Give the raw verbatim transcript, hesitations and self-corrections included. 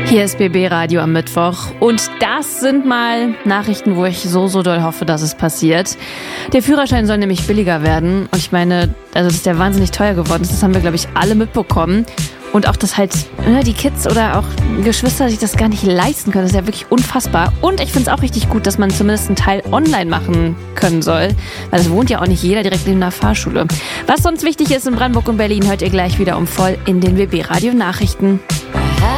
Hier ist B B Radio am Mittwoch und das sind mal Nachrichten, wo ich so, so doll hoffe, dass es passiert. Der Führerschein soll nämlich billiger werden und ich meine, also dass der wahnsinnig teuer geworden ist, das haben wir, glaube ich, alle mitbekommen. Und auch, dass halt ne, die Kids oder auch Geschwister sich das gar nicht leisten können, das ist ja wirklich unfassbar. Und ich finde es auch richtig gut, dass man zumindest einen Teil online machen können soll, weil es wohnt ja auch nicht jeder direkt neben einer Fahrschule. Was sonst wichtig ist in Brandenburg und Berlin, hört ihr gleich wieder um voll in den B B Radio Nachrichten.